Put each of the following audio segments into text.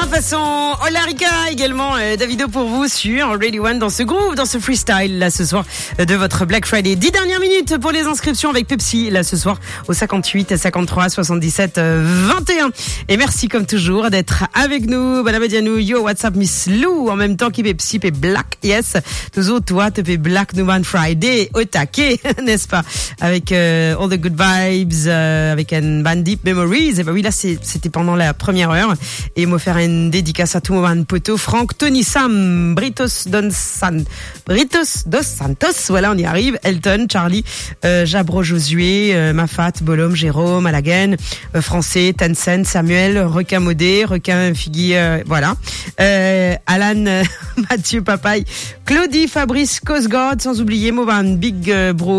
façon Olarica également, Davido pour vous sur Radio One dans ce groove, dans ce freestyle là ce soir de votre Black Friday. 10 dernières minutes pour les inscriptions avec Pepsi là ce soir au 58 53 77 21. Et merci comme toujours d'être avec nous. Bon abadianou, yo WhatsApp Miss Lou en même temps qui Pepsi et Black, yes. Toujours toi te fais Black New Man Friday au taquet, n'est-ce pas? Avec all the good vibes, avec un band Deep Memories. Et ben oui là c'était pendant la première heure. Et me faire une dédicace à tout mon poteau Franck, Tony Sam, Britos Dos Santos, voilà on y arrive, Elton, Charlie, Jabro Josué, Mafat, Bolom, Jérôme, Alagen, Français, Tencent, Samuel, Requin Modé, Requin Figui, voilà, Alan, Mathieu Papaye, Claudie, Fabrice, Cosgod, sans oublier mon Big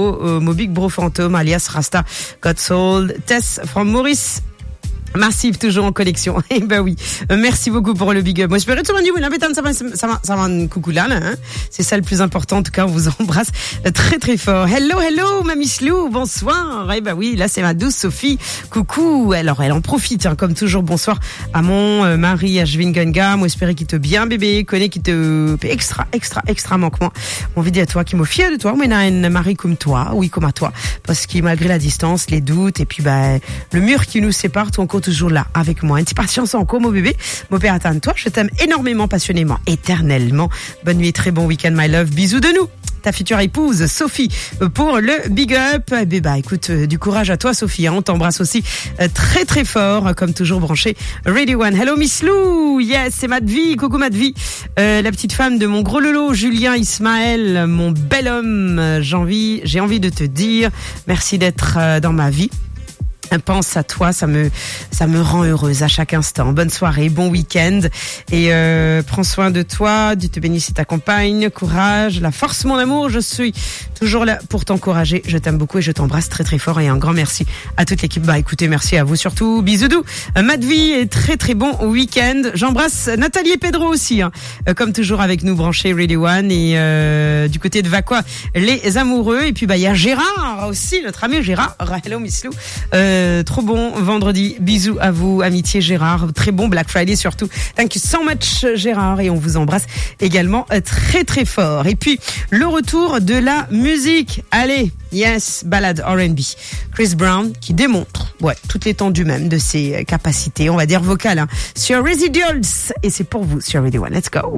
Bro Fantôme, alias Rasta, Godsold, Tess, from Maurice, Massive toujours en collection. Eh ben oui. Merci beaucoup pour le big up. Moi, j'espère que ça va un coucou là, hein. C'est ça le plus important. En tout cas, on vous embrasse très très fort. Hello, Mamie Slou. Bonsoir. Eh ben oui, là, c'est ma douce Sophie. Coucou. Alors, elle en profite, hein, comme toujours. Bonsoir à mon mari, à Jvingunga. Moi, j'espère qu'il te bien, bébé. Connais qu'il te extra manquement. Mon envie de dire à toi, qui me fier de toi. Mais un mari comme toi. Oui, comme à toi. Parce que malgré la distance, les doutes, et puis, le mur qui nous sépare, toi encore toujours là avec moi. Une petite patience encore, mon bébé. Mon père, attends, toi, je t'aime énormément, passionnément, éternellement. Bonne nuit, très bon week-end, my love. Bisous de nous. Ta future épouse, Sophie, pour le big up. Eh ben, écoute, du courage à toi, Sophie. Hein, on t'embrasse aussi très, très fort, comme toujours branché. Radio One. Hello, Miss Lou. Yes, c'est Madvi. Coucou, Madvi. La petite femme de mon gros lolo, Julien Ismaël, mon bel homme. J'ai envie de te dire merci d'être dans ma vie. Pense à toi, ça me rend heureuse à chaque instant. Bonne soirée, bon week-end et prends soin de toi, Dieu te bénisse et t'accompagne, courage, la force mon amour, je suis toujours là pour t'encourager, je t'aime beaucoup et je t'embrasse très très fort et un grand merci à toute l'équipe. Écoutez, merci à vous surtout, bisous doux, Madvi et très très bon week-end. J'embrasse Nathalie et Pedro aussi, hein, comme toujours avec nous branchés Radio One et du côté de Vaqua, les amoureux et puis il y a Gérard aussi, notre ami Gérard. Hello Miss Lou. Trop bon vendredi, bisous à vous, amitié Gérard, très bon Black Friday surtout. Thank you so much Gérard et on vous embrasse également très très fort. Et puis le retour de la musique, allez, yes, balade R&B, Chris Brown qui démontre toute l'étendue même de ses capacités, on va dire vocales, hein, sur Residuals et c'est pour vous sur Radio One, let's go.